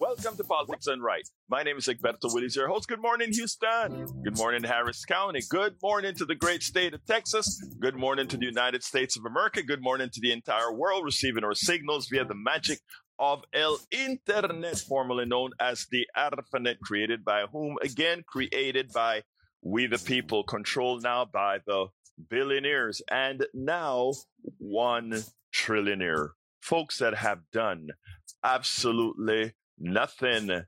Welcome to Politics Done Right. My name is Egberto Willies, your host. Good morning, Houston. Good morning, Harris County. Good morning to the great state of Texas. Good morning to the United States of America. Good morning to the entire world receiving our signals via the magic of El Internet, formerly known as the ARPANET, created by whom? Again, created by we the people, controlled now by the billionaires, and now 1 trillionaire. Folks that have done absolutely nothing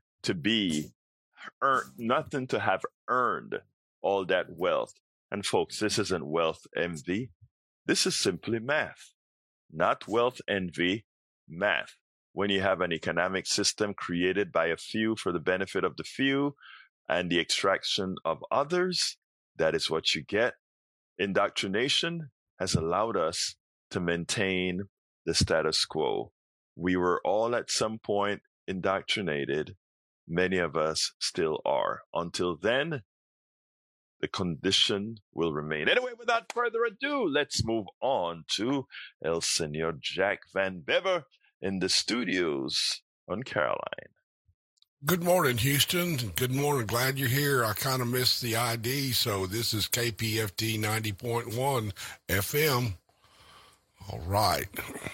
nothing to have earned all that wealth. And folks, this isn't wealth envy. This is simply math, not wealth envy, math. When you have an economic system created by a few for the benefit of the few and the extraction of others, that is what you get. Indoctrination has allowed us to maintain the status quo. We were all at some point indoctrinated. Many of us still are. Until then, the condition will remain. Anyway, without further ado, let's move on to El Senor Jack Van Bever in the studios on Caroline. Good morning, Houston. Good morning. Glad you're here. I kind of missed the ID, so this is KPFT 90.1 FM. All right.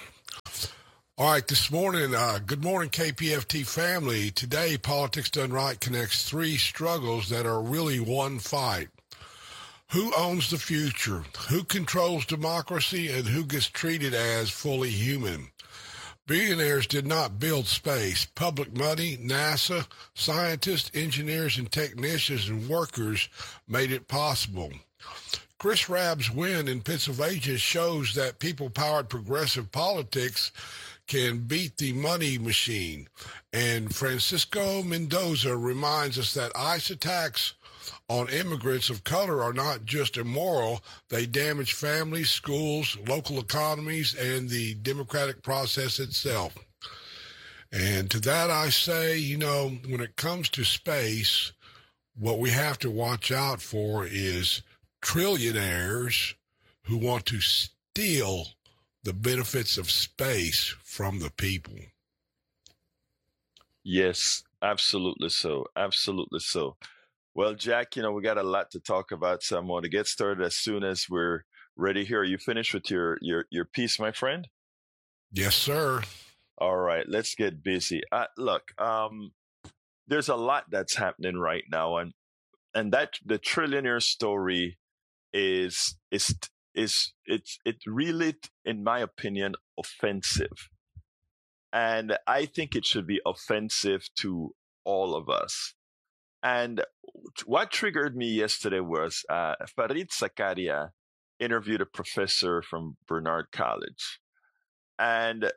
This morning, good morning, KPFT family. Today, Politics Done Right connects 3 struggles that are really one fight. Who owns the future? Who controls democracy? And who gets treated as fully human? Billionaires did not build space. Public money, NASA, scientists, engineers, and technicians and workers made it possible. Chris Rabb's win in Pennsylvania shows that people-powered progressive politics can beat the money machine. And Francisco Mendoza reminds us that ICE attacks on immigrants of color are not just immoral, they damage families, schools, local economies, and the democratic process itself. And to that I say, when it comes to space, what we have to watch out for is trillionaires who want to steal the benefits of space from the people. Yes, absolutely so. Absolutely so. Well, Jack, we got a lot to talk about, so I'm going to get started as soon as we're ready here. Are you finished with your piece, my friend? Yes, sir. All right, let's get busy. Look, there's a lot that's happening right now, and that the trillionaire story is really, in my opinion, offensive. And I think it should be offensive to all of us. And what triggered me yesterday was Fareed Zakaria interviewed a professor from Barnard College. And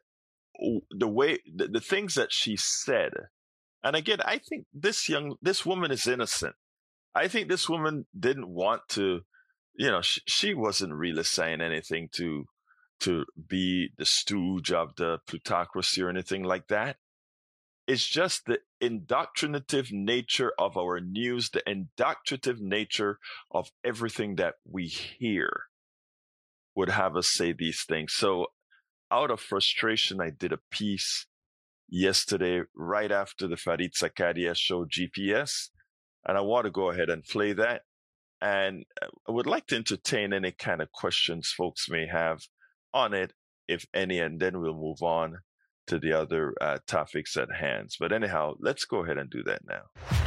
the things that she said, and again, I think this woman is innocent. I think this woman didn't want to, she wasn't really saying anything to be the stooge of the plutocracy or anything like that. It's just the indoctrinative nature of our news, the indoctrinative nature of everything that we hear would have us say these things. So out of frustration, I did a piece yesterday right after the Fareed Zakaria show GPS, and I want to go ahead and play that. And I would like to entertain any kind of questions folks may have on it, if any, and then we'll move on to the other topics at hand. But anyhow, let's go ahead and do that now.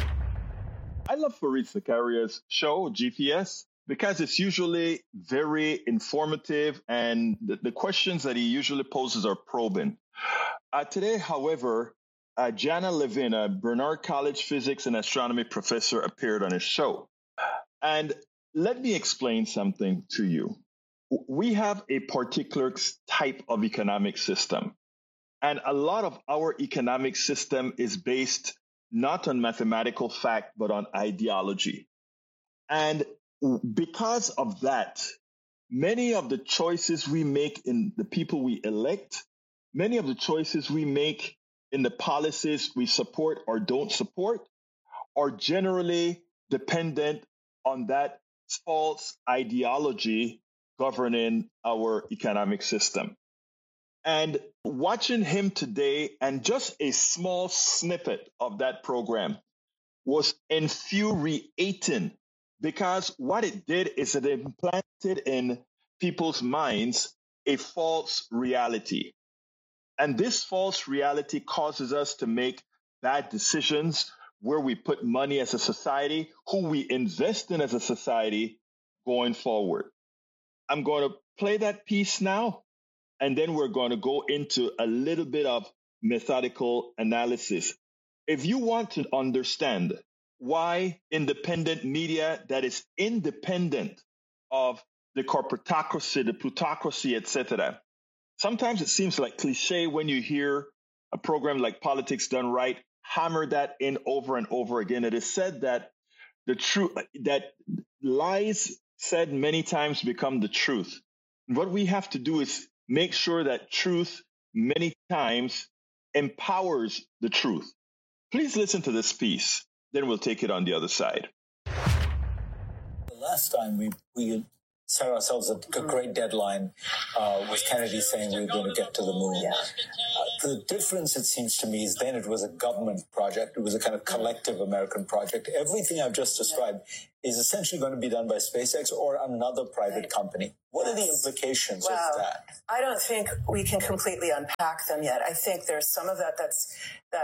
I love Fareed Zakaria's show, GPS, because it's usually very informative, and the questions that he usually poses are probing. Today, however, Jana Levin, a Barnard College physics and astronomy professor, appeared on his show. And let me explain something to you. We have a particular type of economic system. And a lot of our economic system is based not on mathematical fact, but on ideology. And because of that, many of the choices we make in the people we elect, many of the choices we make in the policies we support or don't support, are generally dependent on that false ideology governing our economic system. And watching him today and just a small snippet of that program was infuriating, because what it did is it implanted in people's minds a false reality. And this false reality causes us to make bad decisions, where we put money as a society, who we invest in as a society going forward. I'm going to play that piece now, and then we're going to go into a little bit of methodical analysis. If you want to understand why independent media that is independent of the corporatocracy, the plutocracy, etc., sometimes it seems like cliche when you hear a program like Politics Done Right hammer that in over and over again. It is said that that lies said many times become the truth. What we have to do is make sure that truth many times empowers the truth. Please listen to this piece, then we'll take it on the other side. The last time we set ourselves a great deadline was Kennedy saying we were going to get to the moon. Yeah. The difference, it seems to me, is then it was a government project. It was a kind of collective American project. Everything I've just described is essentially going to be done by SpaceX or another private company. What are the implications of that? I don't think we can completely unpack them yet. I think there's some of that that's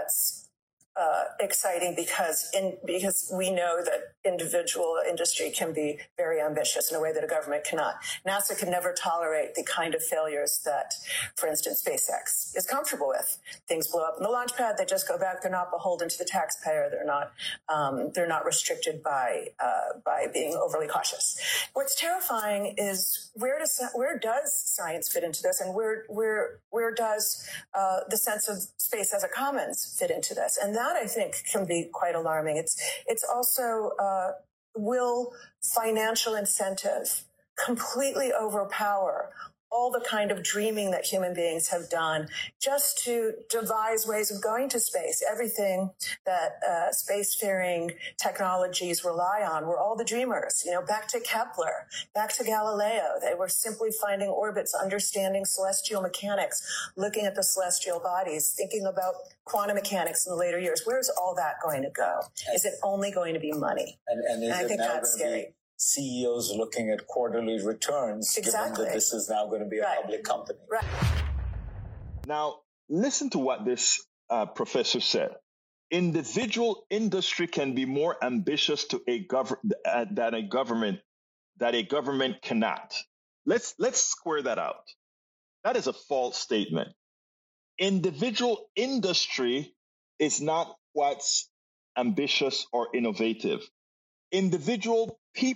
exciting because we know that individual industry can be very ambitious in a way that a government cannot. NASA can never tolerate the kind of failures that, for instance, SpaceX is comfortable with. Things blow up in the launch pad, they just go back. They're not beholden to the taxpayer. They're not restricted by being overly cautious. What's terrifying is where does science fit into this, and where does the sense of space as a commons fit into this? And that, I think, can be quite alarming. It's also, will financial incentive completely overpower all the kind of dreaming that human beings have done just to devise ways of going to space? Everything that spacefaring technologies rely on were all the dreamers, back to Kepler, back to Galileo. They were simply finding orbits, understanding celestial mechanics, looking at the celestial bodies, thinking about quantum mechanics in the later years. Where's all that going to go? Is it only going to be money? And I think that's scary. CEOs looking at quarterly returns, exactly, given that this is now going to be a public company. Right. Now, listen to what this professor said. Individual industry can be more ambitious to than a government cannot. Let's square that out. That is a false statement. Individual industry is not what's ambitious or innovative. Individual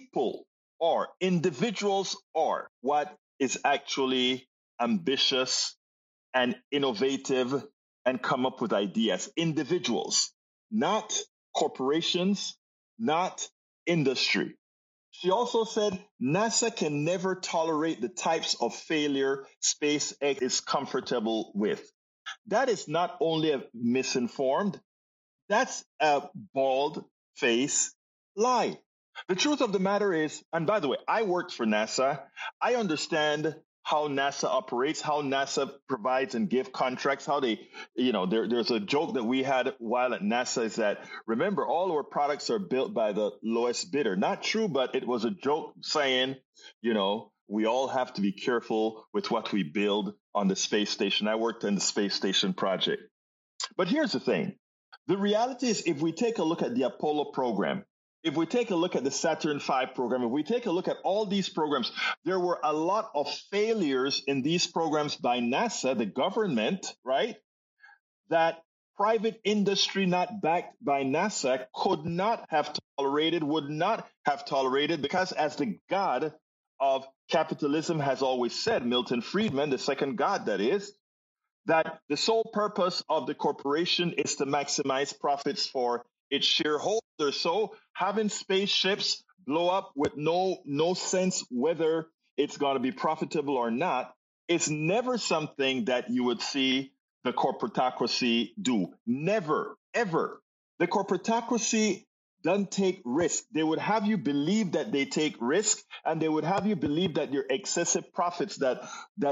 individuals are what is actually ambitious and innovative and come up with ideas. Individuals, not corporations, not industry. She also said NASA can never tolerate the types of failure SpaceX is comfortable with. That is not only a misinformed, that's a bald-faced lie. The truth of the matter is, and by the way, I worked for NASA. I understand how NASA operates, how NASA provides and gives contracts, how they, there's a joke that we had while at NASA is that, remember, all our products are built by the lowest bidder. Not true, but it was a joke saying, we all have to be careful with what we build on the space station. I worked on the space station project. But here's the thing. The reality is, if we take a look at the Apollo program, if we take a look at the Saturn V program, if we take a look at all these programs, there were a lot of failures in these programs by NASA, the government, right? That private industry not backed by NASA would not have tolerated, because as the god of capitalism has always said, Milton Friedman, the second god that is, that the sole purpose of the corporation is to maximize profits for its shareholders. So having spaceships blow up with no sense whether it's going to be profitable or not is never something that you would see the corporatocracy do. Never, ever. The corporatocracy don't take risk. They would have you believe that they take risk, and they would have you believe that your excessive profits, that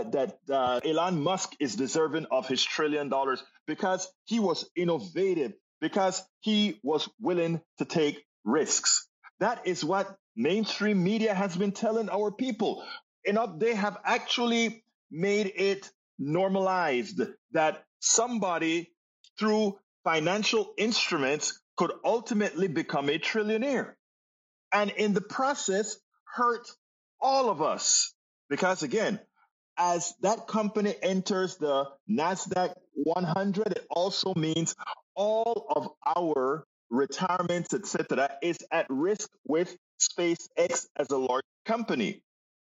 Elon Musk is deserving of his $1 trillion because he was innovative, because he was willing to take risks. That is what mainstream media has been telling our people. They have actually made it normalized that somebody through financial instruments could ultimately become a trillionaire, and in the process hurt all of us. Because again, as that company enters the NASDAQ 100, it also means all of our retirements, etc., is at risk with SpaceX as a large company.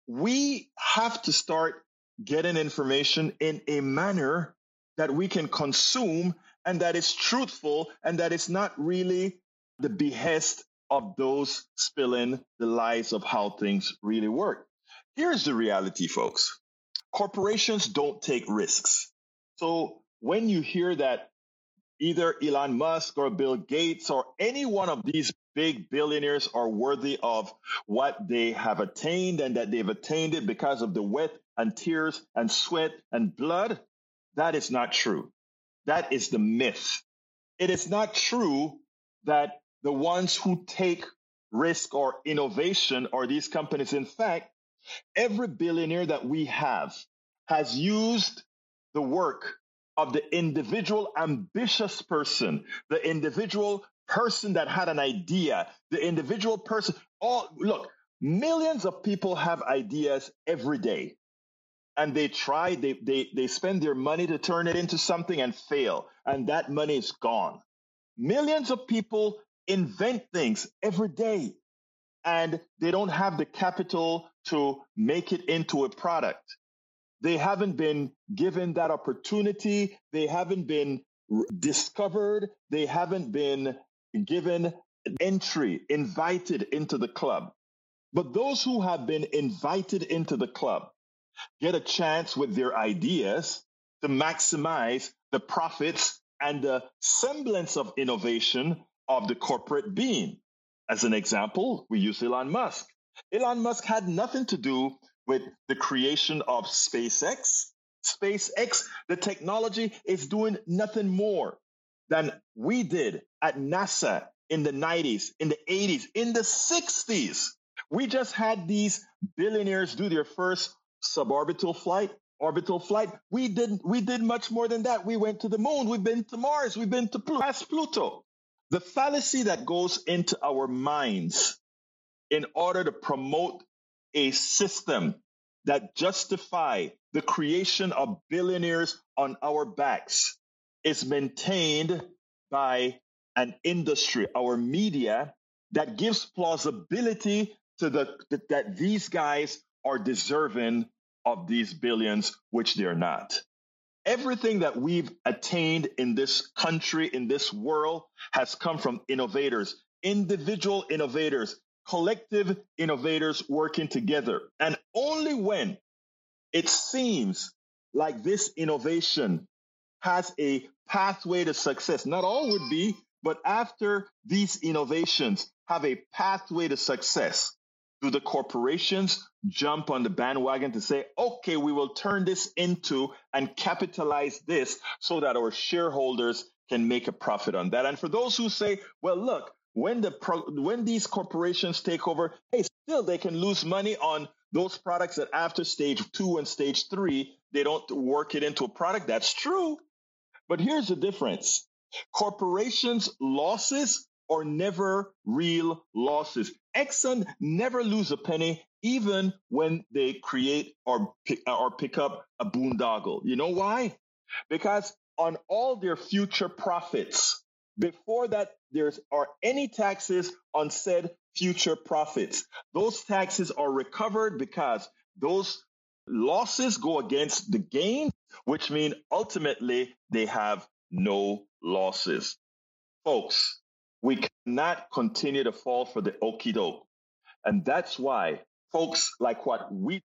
We have to start getting information in a manner that we can consume and that is truthful and that is not really the behest of those spilling the lies of how things really work. Here's the reality, folks. Corporations don't take risks. So when you hear that either Elon Musk or Bill Gates or any one of these big billionaires are worthy of what they have attained and that they've attained it because of the sweat and tears and sweat and blood, that is not true. That is the myth. It is not true that the ones who take risk or innovation are these companies. In fact, every billionaire that we have has used the work of the individual ambitious person, the individual person that had an idea, the individual person. Look, millions of people have ideas every day. And they try, they spend their money to turn it into something and fail. And that money is gone. Millions of people invent things every day. And they don't have the capital to make it into a product. They haven't been given that opportunity. They haven't been discovered. They haven't been given entry, invited into the club. But those who have been invited into the club get a chance with their ideas to maximize the profits and the semblance of innovation of the corporate being. As an example, we use Elon Musk. Elon Musk had nothing to do with the creation of SpaceX. SpaceX, the technology, is doing nothing more than we did at NASA in the 90s, in the 80s, in the 60s. We just had these billionaires do their first suborbital flight, orbital flight. We did much more than that. We went to the moon. We've been to Mars. We've been to Pluto. The fallacy that goes into our minds in order to promote a system that justify the creation of billionaires on our backs is maintained by an industry, our media, that gives plausibility to that these guys are deserving of these billions, which they're not. Everything that we've attained in this country, in this world, has come from innovators, individual innovators, collective innovators working together. And only when it seems like this innovation has a pathway to success, not all would be, but after these innovations have a pathway to success, do the corporations jump on the bandwagon to say, okay, we will turn this into and capitalize this so that our shareholders can make a profit on that? And for those who say, well, look, when these corporations take over, hey, still they can lose money on those products that after stage 2 and stage 3, they don't work it into a product. That's true. But here's the difference. Corporations' losses are never real losses. Exxon never lose a penny, even when they create or pick up a boondoggle. You know why? Because on all their future profits, before that there are any taxes on said future profits, those taxes are recovered because those losses go against the gains, which mean ultimately they have no losses. Folks, we cannot continue to fall for the okie doke. And that's why folks like what we...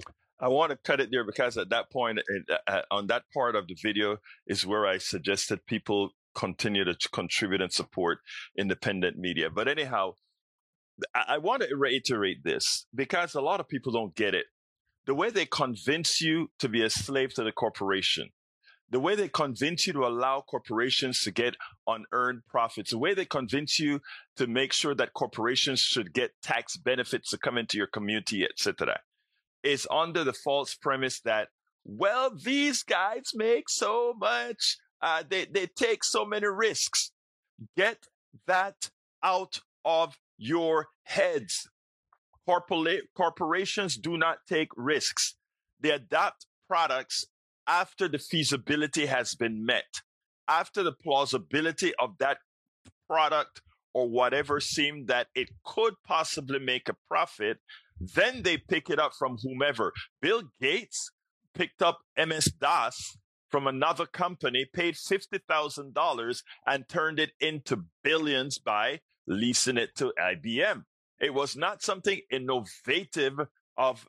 I want to cut it there because at that point, on that part of the video is where I suggested people continue to contribute and support independent media. But anyhow, I want to reiterate this because a lot of people don't get it. The way they convince you to be a slave to the corporation, the way they convince you to allow corporations to get unearned profits, the way they convince you to make sure that corporations should get tax benefits to come into your community, etc., is under the false premise that, well, these guys make so much, they take so many risks. Get that out of your heads. Corporations do not take risks. They adapt products after the feasibility has been met, after the plausibility of that product or whatever seemed that it could possibly make a profit. Then they pick it up from whomever. Bill Gates picked up MS-DOS from another company, paid $50,000 and turned it into billions by leasing it to IBM. It was not something innovative of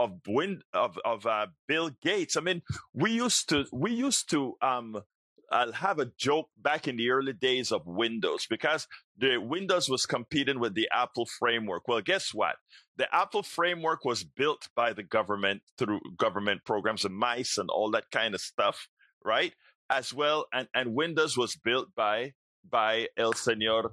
Bill Gates. I mean, we used to have a joke back in the early days of Windows because the Windows was competing with the Apple framework. Well, guess what? The Apple framework was built by the government through government programs and mice and all that kind of stuff, right? As well, and Windows was built by El Señor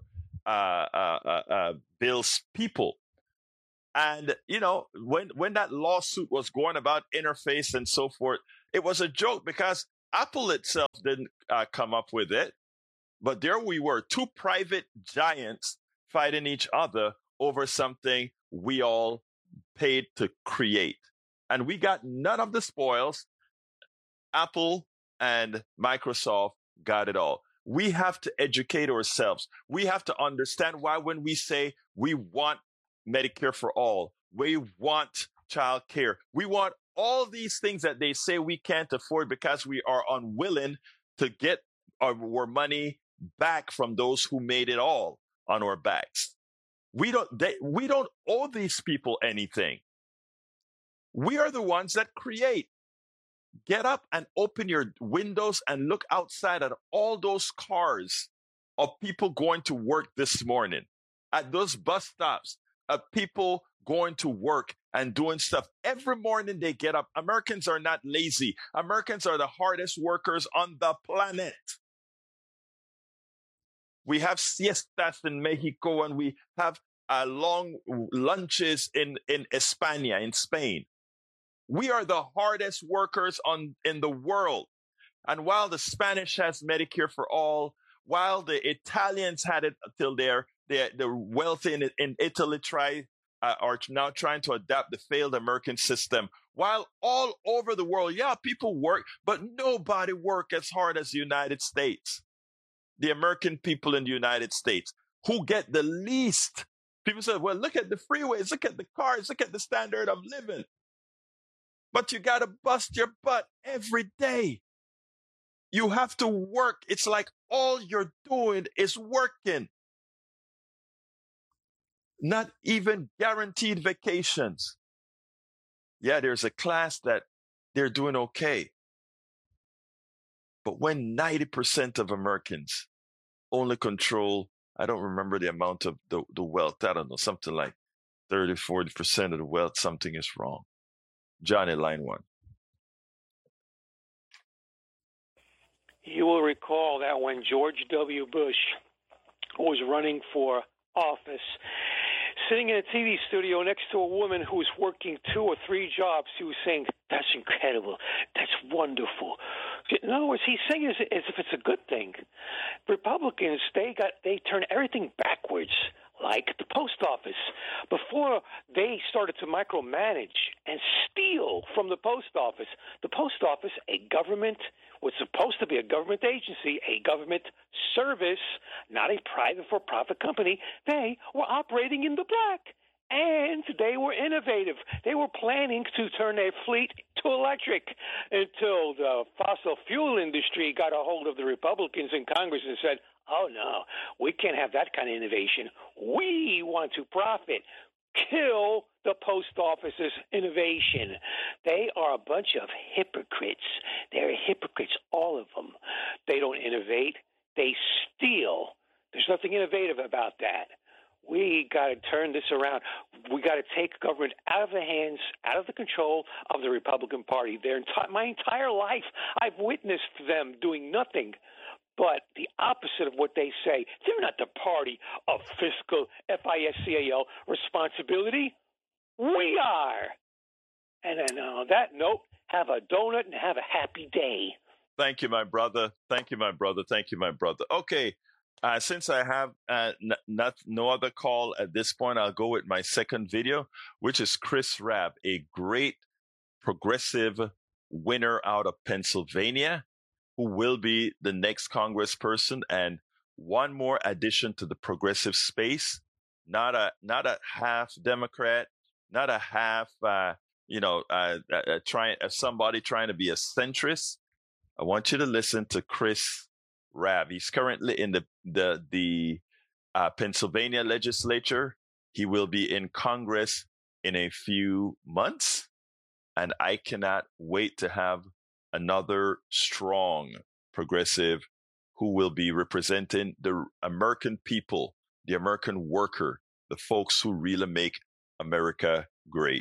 Bill's people. And, you know, when that lawsuit was going about interface and so forth, it was a joke because Apple itself didn't come up with it. But there we were, two private giants fighting each other over something we all paid to create. And we got none of the spoils. Apple and Microsoft got it all. We have to educate ourselves. We have to understand why when we say we want Medicare for all, we want child care, we want all these things that they say we can't afford because we are unwilling to get our money back from those who made it all on our backs. We don't owe these people anything. We are the ones that create. Get up and open your windows and look outside at all those cars of people going to work this morning, at those bus stops, of people going to work and doing stuff. Every morning they get up. Americans are not lazy. Americans are the hardest workers on the planet. We have siestas in Mexico and we have long lunches in España, in Spain. We are the hardest workers in the world. And while the Spanish has Medicare for all, while the Italians had it until the wealthy in Italy are now trying to adapt the failed American system, while all over the world, yeah, people work, but nobody work as hard as the United States. The American people in the United States who get the least. People say, well, look at the freeways, look at the cars, look at the standard of living. But you got to bust your butt every day. You have to work. It's like all you're doing is working. Not even guaranteed vacations. Yeah, there's a class that they're doing okay. But when 90% of Americans only control, I don't remember the amount of the wealth, I don't know, something like 30, 40% of the wealth, something is wrong. Johnny, line one. You will recall that when George W. Bush was running for office, sitting in a TV studio next to a woman who was working 2 or 3 jobs, he was saying, "That's incredible. That's wonderful." In other words, he's saying it as if it's a good thing. Republicans, they turn everything backwards, like the post office. Before they started to micromanage and steal from the post office, a government, was supposed to be a government agency, a government service, not a private for-profit company, they were operating in the black. And they were innovative. They were planning to turn their fleet to electric until the fossil fuel industry got a hold of the Republicans in Congress and said, "Oh, no, we can't have that kind of innovation. We want to profit. Kill the post office's innovation." They are a bunch of hypocrites. They're hypocrites, all of them. They don't innovate. They steal. There's nothing innovative about that. We got to turn this around. We got to take government out of the hands, out of the control of the Republican Party. My entire life, I've witnessed them doing nothing but the opposite of what they say. They're not the party of fiscal, FISCAL responsibility. We are. And then on that note, have a donut and have a happy day. Thank you, my brother. Thank you, my brother. Thank you, my brother. Okay. Since I have no other call at this point, I'll go with my second video, which is Chris Rabb, a great progressive winner out of Pennsylvania, who will be the next congressperson. And one more addition to the progressive space, not a half Democrat, not a half, somebody trying to be a centrist. I want you to listen to Chris Rabb. He's currently in the Pennsylvania legislature. He will be in Congress in a few months, and I cannot wait to have another strong progressive who will be representing the American people, the American worker, the folks who really make America great.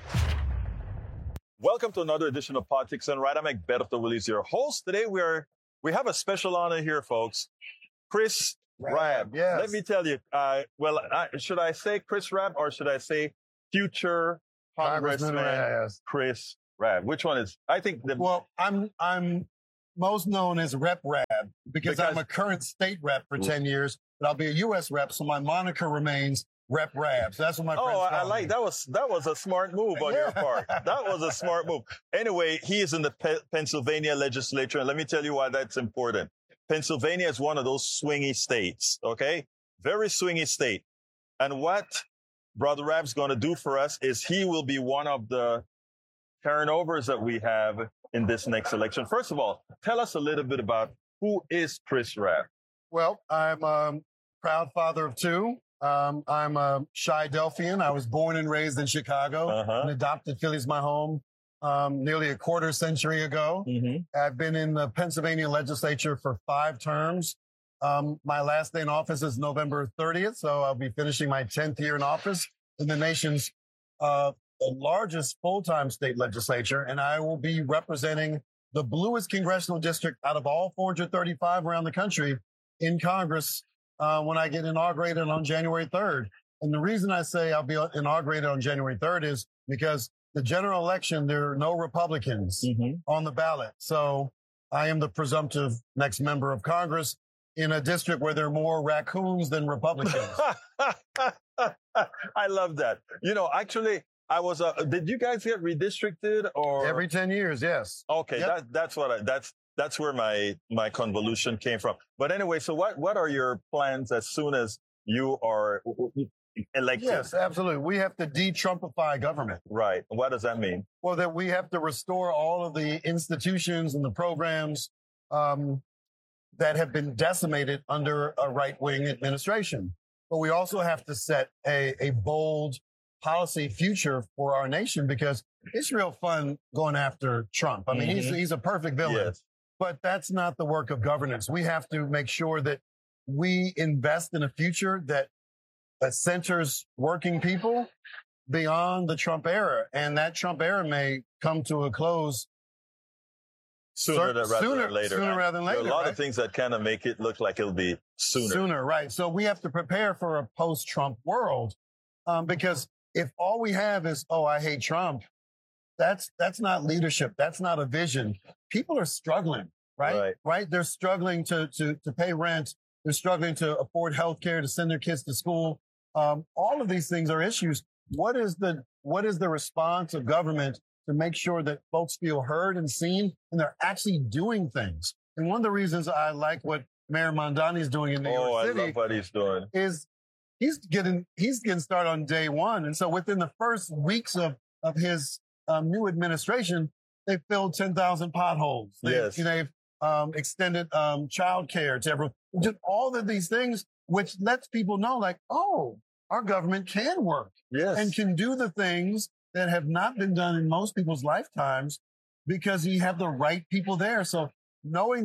Welcome to another edition of Politics Done Right. I'm Egberto Willies, your host. Today we have a special honor here, folks. Chris Rabb. Yes. Let me tell you, should I say Chris Rabb or should I say future Congressman Chris Rabb? Which one is? I think Well, I'm most known as Rep Rabb because I'm a current state rep for 10 years, but I'll be a U.S. rep, so my moniker remains Rep Rabb. So that's what my friends call me. That was a smart move on your part. That was a smart move. Anyway, he is in the Pennsylvania legislature, and let me tell you why that's important. Pennsylvania is one of those swingy states, okay? Very swingy state. And what Brother Rabb's going to do for us is he will be one of the turnovers that we have in this next election. First of all, tell us a little bit about who is Chris Rabb. Well, I'm a proud father of two. I'm a Chi-Delphian. I was born and raised in Chicago and adopted Philly's my home nearly a quarter century ago. Mm-hmm. I've been in the Pennsylvania legislature for 5 terms. My last day in office is November 30th, so I'll be finishing my 10th year in office in the nation's largest full-time state legislature, and I will be representing the bluest congressional district out of all 435 around the country in Congress when I get inaugurated on January 3rd. And the reason I say I'll be inaugurated on January 3rd is because the general election, there are no Republicans on the ballot. So I am the presumptive next member of Congress in a district where there are more raccoons than Republicans. I love that. Actually, I was, did you guys get redistricted or? Every 10 years, yes. Okay. Yep. That's where my convolution came from. But anyway, so what are your plans as soon as you are elected? Yes, absolutely. We have to de-Trumpify government. Right. What does that mean? Well, that we have to restore all of the institutions and the programs that have been decimated under a right-wing administration. But we also have to set a bold policy future for our nation because it's real fun going after Trump. I mean, he's a perfect villain. Yes. But that's not the work of governance. We have to make sure that we invest in a future that centers working people beyond the Trump era. And that Trump era may come to a close sooner rather than later. There are a lot of things that kind of make it look like it'll be sooner. Sooner, right. So we have to prepare for a post-Trump world because if all we have is, I hate Trump, that's not leadership. That's not a vision. People are struggling, right? They're struggling to pay rent. They're struggling to afford health care, to send their kids to school. All of these things are issues. What is the response of government to make sure that folks feel heard and seen and they're actually doing things? And one of the reasons I like what Mayor Mondani is doing in New York City I love what he's doing. Is he's getting started on day one. And so within the first weeks of his new administration, they filled 10,000 potholes. They've extended child care to everyone. Just all of these things, which lets people know like, our government can work and can do the things that have not been done in most people's lifetimes because you have the right people there. So knowing that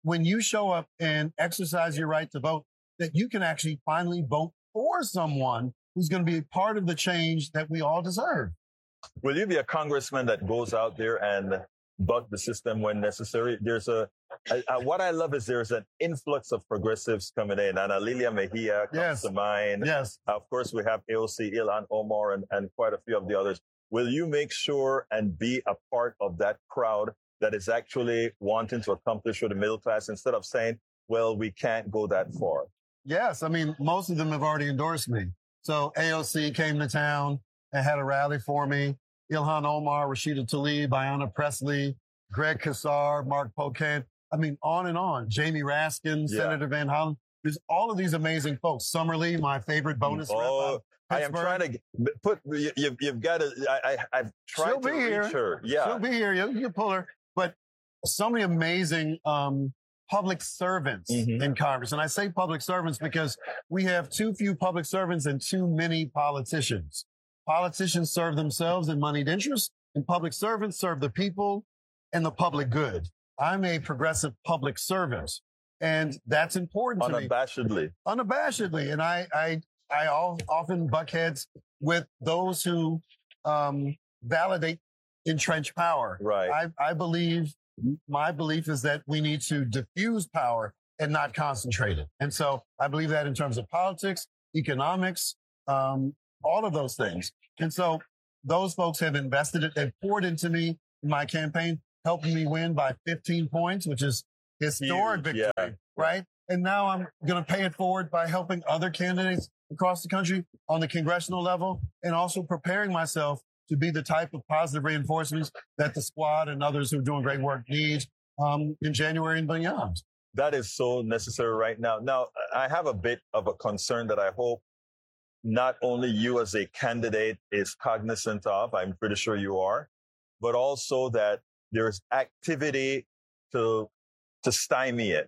when you show up and exercise your right to vote, that you can actually finally vote for someone who's going to be part of the change that we all deserve. Will you be a congressman that goes out there and buck the system when necessary? There's what I love is there's an influx of progressives coming in. Ana Lilia Mejia comes to mind. Yes. Of course, we have AOC, Ilhan Omar, and quite a few of the others. Will you make sure and be a part of that crowd that is actually wanting to accomplish for the middle class instead of saying, well, we can't go that far? Yes. I mean, most of them have already endorsed me. So AOC came to town and had a rally for me. Ilhan Omar, Rashida Tlaib, Ayanna Pressley, Greg Casar, Mark Pocan. I mean, on and on. Jamie Raskin, Senator Van Hollen. There's all of these amazing folks. Summer Lee, my favorite bonus rep. I am trying to put, you've got to, I've tried to reach her. Yeah. She'll be here. You can pull her. But so many amazing public servants in Congress. And I say public servants because we have too few public servants and too many politicians. Politicians serve themselves and moneyed interests, and public servants serve the people and the public good. I'm a progressive public servant, and that's important to me. Unabashedly. And I often buck heads with those who validate entrenched power. Right. My belief is that we need to diffuse power and not concentrate it. And so I believe that in terms of politics, economics, all of those things. And so those folks have invested it. They've poured into me in my campaign, helping me win by 15 points, which is historic victory, right? And now I'm going to pay it forward by helping other candidates across the country on the congressional level and also preparing myself to be the type of positive reinforcements that the squad and others who are doing great work need in January and beyond. That is so necessary right now. Now, I have a bit of a concern that I hope not only you as a candidate is cognizant of, I'm pretty sure you are, but also that there's activity to stymie it.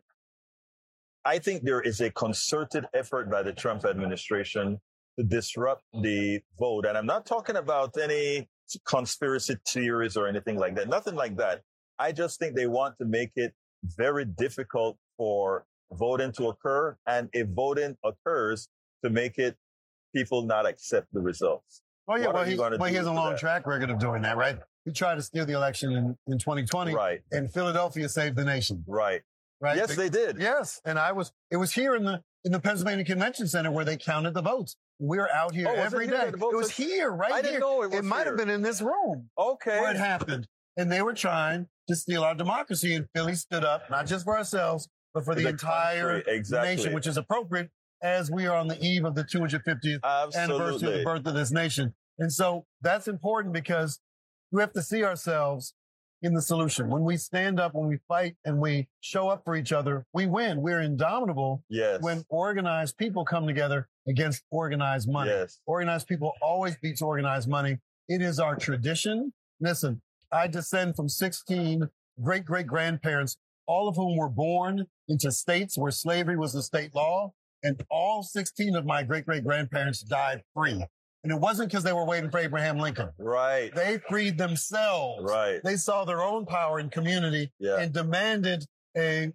I think there is a concerted effort by the Trump administration to disrupt the vote. And I'm not talking about any conspiracy theories or anything like that. Nothing like that. I just think they want to make it very difficult for voting to occur. And if voting occurs, to make it people not accept the results. Oh, yeah. Well, he has a long track record of doing that, right? He tried to steal the election in 2020. Right. And Philadelphia saved the nation. Right. Right. Yes, they did. Yes. And it was here in the Pennsylvania Convention Center where they counted the votes. We were out here every day. It was here, right here. I didn't know it might have been in this room. Okay. Where it happened. And they were trying to steal our democracy. And Philly stood up, not just for ourselves, but for the entire nation, which is appropriate as we are on the eve of the 250th anniversary of the birth of this nation. And so that's important because we have to see ourselves in the solution. When we stand up, when we fight, and we show up for each other, we win. We're indomitable when organized people come together against organized money. Yes. Organized people always beats organized money. It is our tradition. Listen, I descend from 16 great-great-grandparents, all of whom were born into states where slavery was the state law, and all 16 of my great-great-grandparents died free. And it wasn't because they were waiting for Abraham Lincoln. Right. They freed themselves. Right. They saw their own power in community and demanded a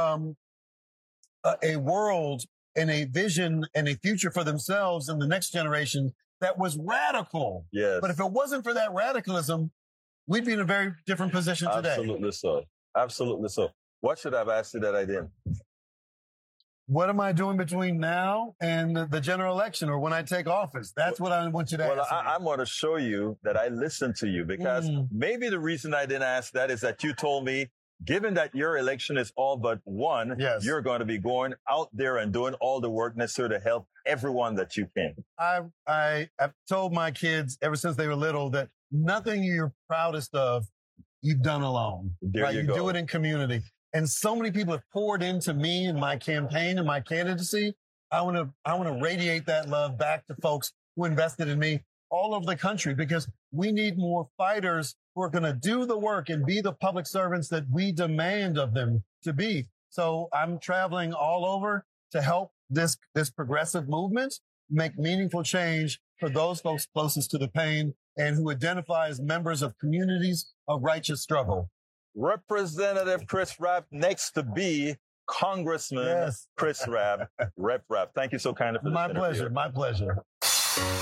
world and a vision and a future for themselves and the next generation that was radical. Yes. But if it wasn't for that radicalism, we'd be in a very different position today. Absolutely so. Absolutely so. What should I have asked you that I didn't? What am I doing between now and the general election or when I take office? That's what I want you to ask. Well, I want to show you that I listened to you because maybe the reason I didn't ask that is that you told me, given that your election is all but won, you're going to be going out there and doing all the work necessary to help everyone that you can. I've told my kids ever since they were little that nothing you're proudest of, you've done alone. There you go. Do it in community. And so many people have poured into me and my campaign and my candidacy. I want to radiate that love back to folks who invested in me all over the country because we need more fighters who are going to do the work and be the public servants that we demand of them to be. So I'm traveling all over to help this progressive movement make meaningful change for those folks closest to the pain and who identify as members of communities of righteous struggle. Representative Chris Rapp, next to be Congressman Chris Rapp, Rep Rapp. Thank you so kindly for this interview. My pleasure.